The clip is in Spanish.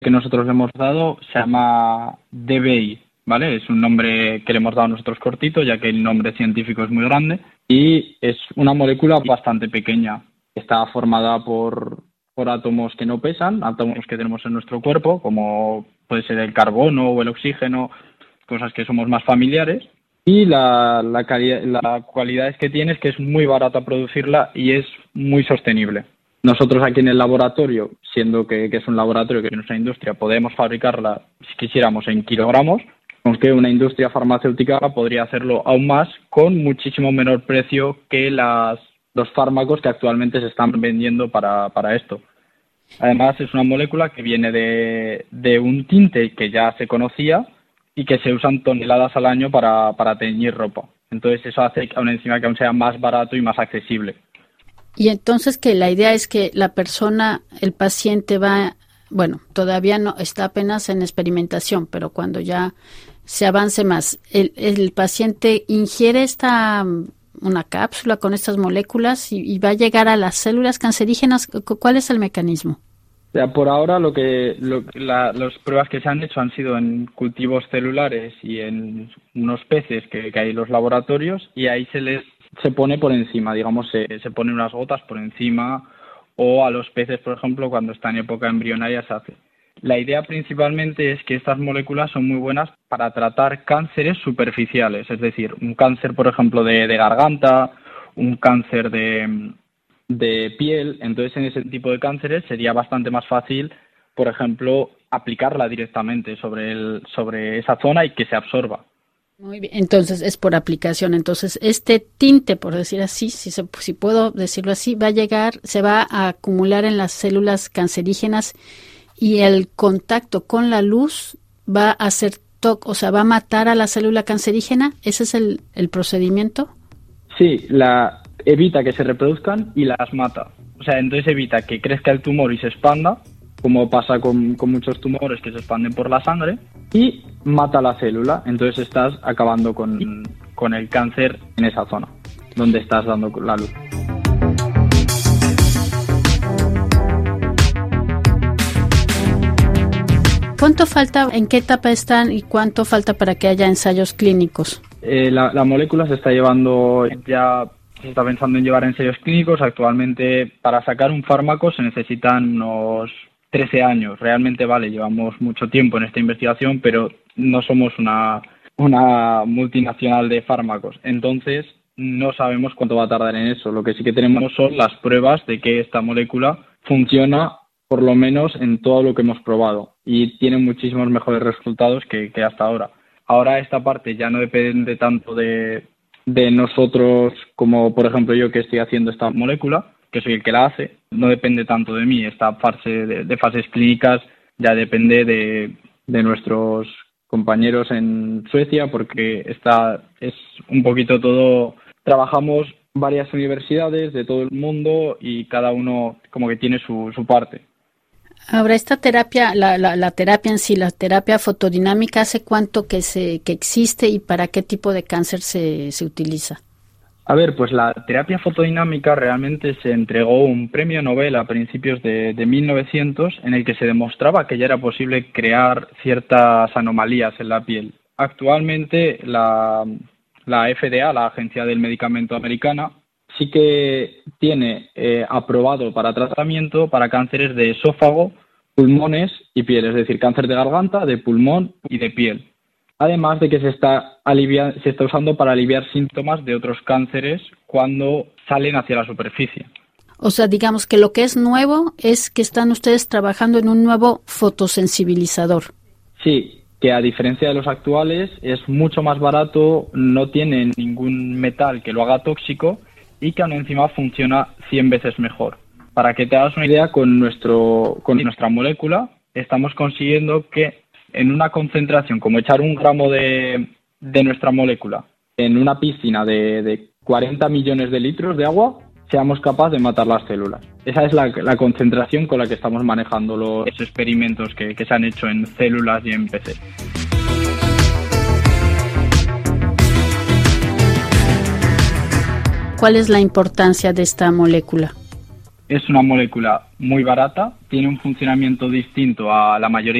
que nosotros le hemos dado se llama DBI, ¿vale? Es un nombre que le hemos dado nosotros cortito, ya que el nombre científico es muy grande, y es una molécula bastante pequeña. Está formada por átomos que no pesan, átomos que tenemos en nuestro cuerpo, como puede ser el carbono o el oxígeno, cosas que somos más familiares. Y la cualidad que tiene es que es muy barata producirla y es muy sostenible. Nosotros aquí en el laboratorio, siendo que es un laboratorio que es nuestra industria, podemos fabricarla, si quisiéramos, en kilogramos, aunque una industria farmacéutica podría hacerlo aún más con muchísimo menor precio que los fármacos que actualmente se están vendiendo para esto. Además, es una molécula que viene de un tinte que ya se conocía y que se usan toneladas al año para teñir ropa. Entonces, eso hace que encima que aún sea más barato y más accesible. Y entonces que la idea es que la persona, el paciente todavía no está apenas en experimentación, pero cuando ya se avance más, el paciente ingiere una cápsula con estas moléculas y va a llegar a las células cancerígenas. ¿Cuál es el mecanismo? O sea, por ahora las pruebas que se han hecho han sido en cultivos celulares y en unos peces que hay en los laboratorios, y ahí se pone por encima, digamos, se pone unas gotas por encima, o a los peces, por ejemplo, cuando está en época embrionaria se hace. La idea principalmente es que estas moléculas son muy buenas para tratar cánceres superficiales, es decir, un cáncer, por ejemplo, de garganta, un cáncer de piel. Entonces, en ese tipo de cánceres sería bastante más fácil, por ejemplo, aplicarla directamente sobre esa zona y que se absorba. Muy bien, entonces es por aplicación. Entonces, este tinte, por decir así, si puedo decirlo así, se va a acumular en las células cancerígenas, y el contacto con la luz va a hacer va a matar a la célula cancerígena. ¿Ese es el procedimiento? Sí, evita que se reproduzcan y las mata. O sea, entonces evita que crezca el tumor y se expanda, como pasa con muchos tumores que se expanden por la sangre, y mata la célula. Entonces estás acabando con el cáncer en esa zona donde estás dando la luz. ¿Cuánto falta, en qué etapa están y cuánto falta para que haya ensayos clínicos? La molécula se está llevando se está pensando en llevar ensayos clínicos. Actualmente, para sacar un fármaco se necesitan unos 13 años. Realmente, llevamos mucho tiempo en esta investigación, pero no somos una multinacional de fármacos. Entonces, no sabemos cuánto va a tardar en eso. Lo que sí que tenemos son las pruebas de que esta molécula funciona, por lo menos en todo lo que hemos probado, y tiene muchísimos mejores resultados que hasta ahora. Ahora esta parte ya no depende tanto de nosotros, como por ejemplo yo que estoy haciendo esta molécula, que soy el que la hace. No depende tanto de mí. Esta fase de fases clínicas ya depende de nuestros compañeros en Suecia, porque es un poquito todo. Trabajamos varias universidades de todo el mundo y cada uno como que tiene su parte. Ahora, esta terapia, la terapia en sí, la terapia fotodinámica, ¿hace cuánto que existe y para qué tipo de cáncer se utiliza? A ver, pues la terapia fotodinámica realmente se entregó un premio Nobel a principios de 1900 en el que se demostraba que ya era posible crear ciertas anomalías en la piel. Actualmente la FDA, la Agencia del Medicamento Americana, sí que tiene aprobado para tratamiento para cánceres de esófago, pulmones y piel, es decir, cáncer de garganta, de pulmón y de piel. Además de que se está usando para aliviar síntomas de otros cánceres cuando salen hacia la superficie. O sea, digamos que lo que es nuevo es que están ustedes trabajando en un nuevo fotosensibilizador. Sí, que a diferencia de los actuales es mucho más barato, no tiene ningún metal que lo haga tóxico y que aún encima funciona 100 veces mejor. Para que te hagas una idea, con nuestra molécula estamos consiguiendo que en una concentración, como echar 1 gramo de nuestra molécula en una piscina de 40 millones de litros de agua, seamos capaces de matar las células. Esa es la concentración con la que estamos manejando los experimentos que se han hecho en células y en PC. ¿Cuál es la importancia de esta molécula? Es una molécula muy barata tiene un funcionamiento distinto a la mayoría